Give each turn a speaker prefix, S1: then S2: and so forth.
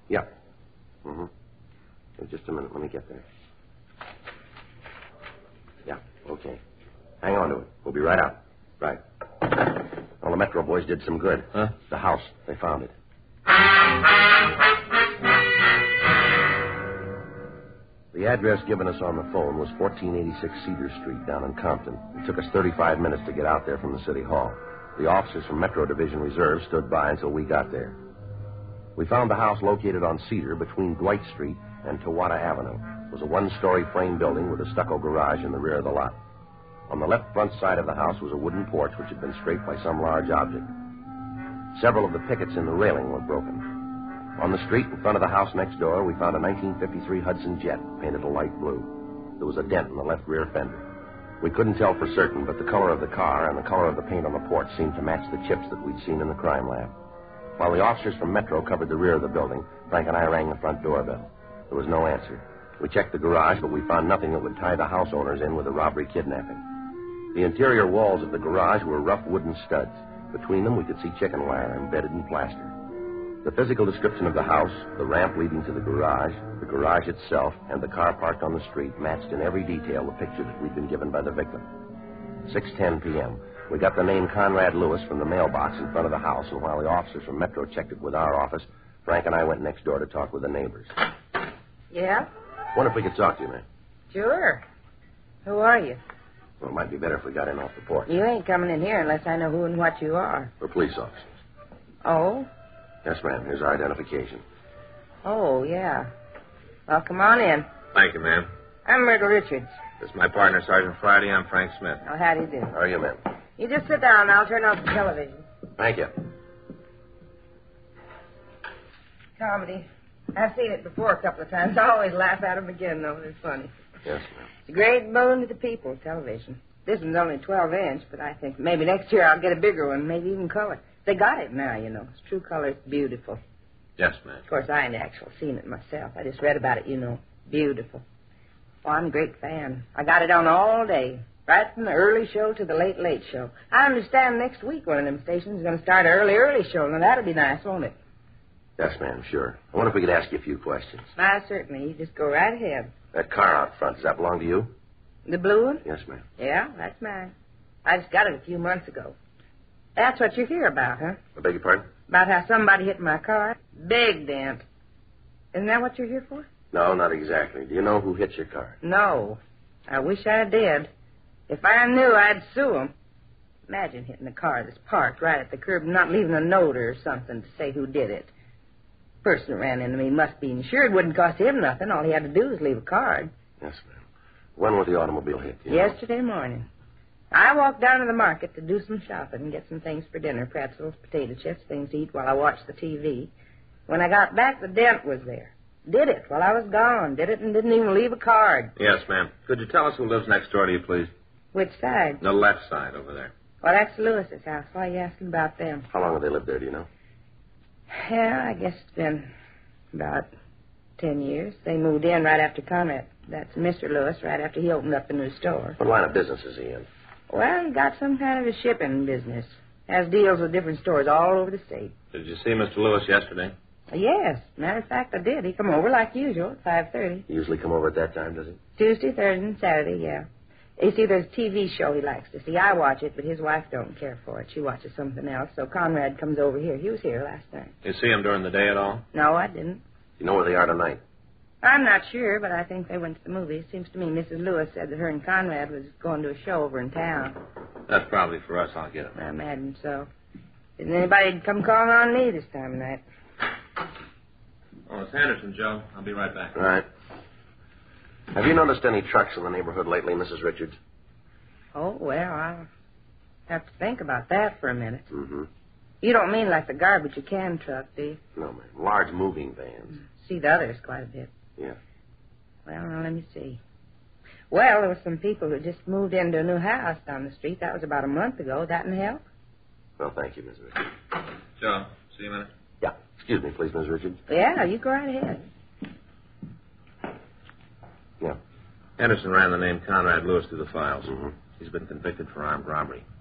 S1: Yeah. Mm-hmm. Just a minute. Let me get there. Yeah, okay. Hang on to it. We'll be right out. Right. Well, the Metro boys did some good.
S2: Huh?
S1: The house. They found it. The address given us on the phone was 1486 Cedar Street down in Compton. It took us 35 minutes to get out there from the city hall. The officers from Metro Division Reserve stood by until we got there. We found the house located on Cedar between Dwight Street and Tawada Avenue. It was a one-story frame building with a stucco garage in the rear of the lot. On the left front side of the house was a wooden porch which had been scraped by some large object. Several of the pickets in the railing were broken. On the street in front of the house next door, we found a 1953 Hudson Jet painted a light blue. There was a dent in the left rear fender. We couldn't tell for certain, but the color of the car and the color of the paint on the porch seemed to match the chips that we'd seen in the crime lab. While the officers from Metro covered the rear of the building, Frank and I rang the front doorbell. There was no answer. We checked the garage, but we found nothing that would tie the house owners in with a robbery kidnapping. The interior walls of the garage were rough wooden studs. Between them, we could see chicken wire embedded in plaster. The physical description of the house, the ramp leading to the garage itself, and the car parked on the street matched in every detail the picture that we'd been given by the victim. 6:10 p.m. We got the name Conrad Lewis from the mailbox in front of the house, and while the officers from Metro checked it with our office, Frank and I went next door to talk with the neighbors.
S3: Yeah?
S1: Wonder if we could talk to you, man.
S3: Sure. Who are you?
S1: Well, it might be better if we got in off the porch.
S3: You ain't coming in here unless I know who and what you are.
S1: We're police officers.
S3: Oh?
S1: Yes, ma'am. Here's our identification.
S3: Oh, yeah. Well, come on in.
S2: Thank you, ma'am.
S3: I'm Myrtle Richards.
S2: This is my partner, Sergeant Friday. I'm Frank Smith.
S3: Oh, how do you do?
S1: How are you, ma'am?
S3: You just sit down and I'll turn off the television.
S1: Thank you.
S3: Comedy. I've seen it before a couple of times. I always laugh at them again, though. They're funny.
S1: Yes, ma'am.
S3: It's a great boon to the people, television. This one's only 12-inch, but I think maybe next year I'll get a bigger one, maybe even color. They got it now, you know. It's true color. It's beautiful.
S2: Yes, ma'am.
S3: Of course, I ain't actually seen it myself. I just read about it, you know. Beautiful. Oh, I'm a great fan. I got it on all day, right from the early show to the late show. I understand next week one of them stations is going to start an early show. Now, that'll be nice, won't it?
S1: Yes, ma'am, sure. I wonder if we could ask you a few questions.
S3: Why, certainly. You just go right ahead.
S1: That car out front, does that belong to you?
S3: The blue one?
S1: Yes, ma'am.
S3: Yeah, that's mine. I just got it a few months ago. That's what you hear about, huh?
S1: I beg your pardon?
S3: About how somebody hit my car? Big dent. Isn't that what you're here for?
S1: No, not exactly. Do you know who hit your car?
S3: No. I wish I did. If I knew, I'd sue him. Imagine hitting a car that's parked right at the curb and not leaving a note or something to say who did it. Person that ran into me must be insured. Wouldn't cost him nothing. All he had to do was leave a card.
S1: Yes, ma'am. When was the automobile hit?
S3: Yesterday morning. I walked down to the market to do some shopping and get some things for dinner, pretzels, potato chips, things to eat while I watched the TV. When I got back, the dent was there. Did it while I was gone. Did it and didn't even leave a card.
S2: Yes, ma'am. Could you tell us who lives next door to you, please?
S3: Which side?
S2: The left side over there.
S3: Well, that's Lewis's house. Why are you asking about them?
S1: How long have they lived there, do you know?
S3: Yeah, I guess it's been about 10 years. They moved in right after Conrad. That's Mr. Lewis, right after he opened up a new store.
S1: What line of business is he in?
S3: Well, he got some kind of a shipping business. Has deals with different stores all over the state.
S2: Did you see Mr. Lewis yesterday?
S3: Yes. Matter of fact, I did. He come over like usual at 5:30.
S1: He usually come over at that time, does he?
S3: Tuesday, Thursday, and Saturday, yeah. You see, there's a TV show he likes to see. I watch it, but his wife don't care for it. She watches something else, so Conrad comes over here. He was here last night.
S2: You see him during the day at all?
S3: No, I didn't.
S1: You know where they are tonight?
S3: I'm not sure, but I think they went to the movies. Seems to me Mrs. Lewis said that her and Conrad was going to a show over in town.
S2: That's probably for us. I'll get him.
S3: I imagine so. Isn't anybody come calling on me this time of night?
S2: Oh, it's Henderson, Joe. I'll be right back.
S1: All right. Have you noticed any trucks in the neighborhood lately, Mrs. Richards?
S3: Oh, well, I'll have to think about that for a minute.
S1: Mm-hmm.
S3: You don't mean like the garbage you can truck, do you?
S1: No, ma'am. Large moving vans.
S3: See the others quite a bit.
S1: Yeah.
S3: Well, now, let me see. Well, there were some people who just moved into a new house down the street. That was about a month ago. That didn't help?
S1: Well, thank you, Mrs. Richards.
S2: Joe, see you a minute.
S1: Yeah. Excuse me, please, Mrs. Richards.
S3: Yeah, you go right ahead.
S1: Yeah.
S2: Henderson ran the name Conrad Lewis through the files.
S1: Mm-hmm.
S2: He's been convicted for armed robbery.